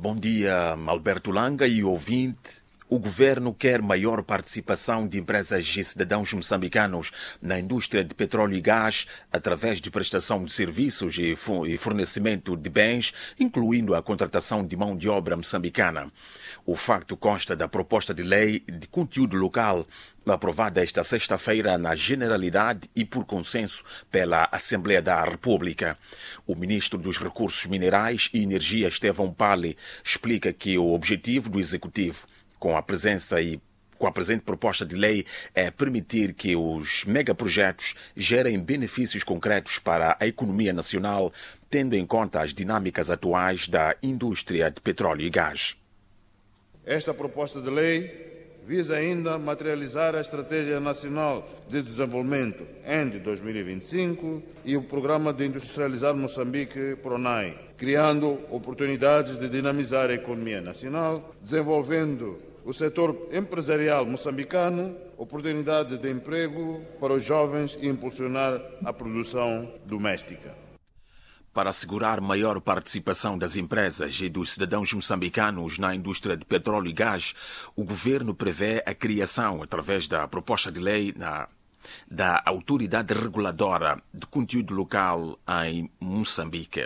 Bom dia, Alberto Langa e ouvinte. O governo quer maior participação de empresas e cidadãos moçambicanos na indústria de petróleo e gás através de prestação de serviços e fornecimento de bens, incluindo a contratação de mão de obra moçambicana. O facto consta da proposta de lei de conteúdo local aprovada esta sexta-feira na Generalidade e por consenso pela Assembleia da República. O ministro dos Recursos Minerais e Energia, Estevão Pali, explica que o objetivo do Executivo com a presente proposta de lei é permitir que os megaprojetos gerem benefícios concretos para a economia nacional, tendo em conta as dinâmicas atuais da indústria de petróleo e gás. Esta proposta de lei visa ainda materializar a Estratégia Nacional de Desenvolvimento ENDE 2025 e o Programa de Industrializar Moçambique, PRONAI, criando oportunidades de dinamizar a economia nacional, desenvolvendo o setor empresarial moçambicano, oportunidade de emprego para os jovens e impulsionar a produção doméstica. Para assegurar maior participação das empresas e dos cidadãos moçambicanos na indústria de petróleo e gás, o governo prevê a criação, através da proposta de lei, da Autoridade Reguladora de Conteúdo Local em Moçambique.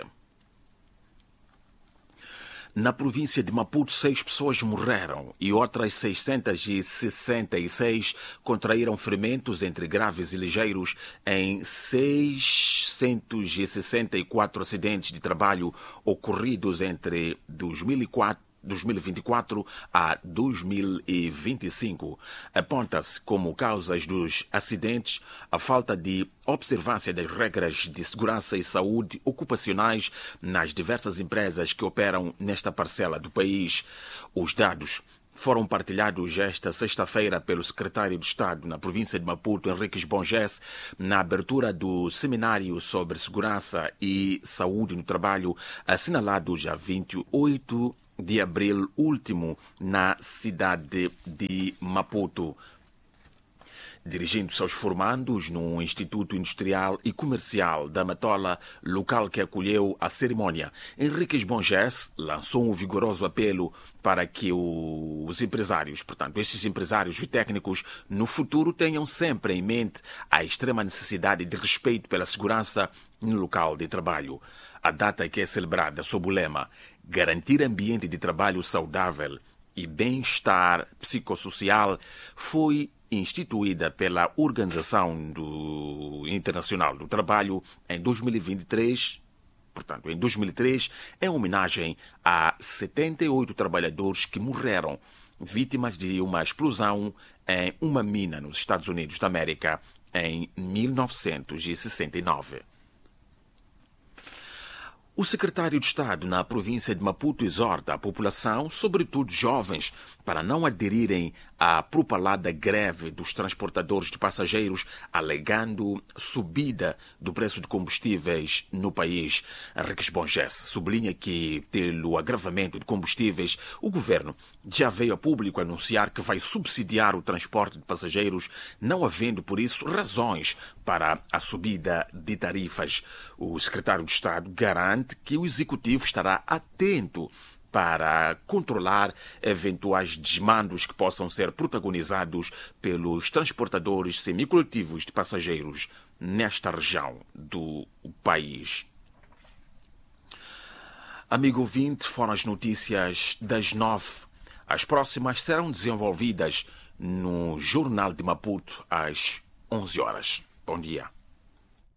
Na província de Maputo, 6 pessoas morreram e outras 666 contraíram ferimentos entre graves e ligeiros em 664 acidentes de trabalho ocorridos entre 2024 a 2025. Aponta-se como causas dos acidentes a falta de observância das regras de segurança e saúde ocupacionais nas diversas empresas que operam nesta parcela do país. Os dados foram partilhados esta sexta-feira pelo secretário de Estado na província de Maputo, Henriques Bonges, na abertura do seminário sobre segurança e saúde no trabalho, assinalado já 28 de abril último na cidade de Maputo. Dirigindo-se aos formandos no Instituto Industrial e Comercial da Matola, local que acolheu a cerimónia, Henriques Bonges lançou um vigoroso apelo para que os empresários, portanto, estes empresários e técnicos, no futuro tenham sempre em mente a extrema necessidade de respeito pela segurança no local de trabalho. A data que é celebrada sob o lema Garantir ambiente de trabalho saudável e bem-estar psicossocial foi instituída pela Organização Internacional do Trabalho em 2023, portanto, em 2003, em homenagem a 78 trabalhadores que morreram vítimas de uma explosão em uma mina nos Estados Unidos da América em 1969. O secretário de Estado na província de Maputo exorta a população, sobretudo jovens, para não aderirem à propalada greve dos transportadores de passageiros, alegando subida do preço de combustíveis no país. Henriques Bonges sublinha que, pelo agravamento de combustíveis, o governo já veio a público anunciar que vai subsidiar o transporte de passageiros, não havendo, por isso, razões para a subida de tarifas. O secretário de Estado garante que o Executivo estará atento para controlar eventuais desmandos que possam ser protagonizados pelos transportadores semicoletivos de passageiros nesta região do país. Amigo ouvinte, foram as notícias das 9. As próximas serão desenvolvidas no Jornal de Maputo às 11 horas. Bom dia.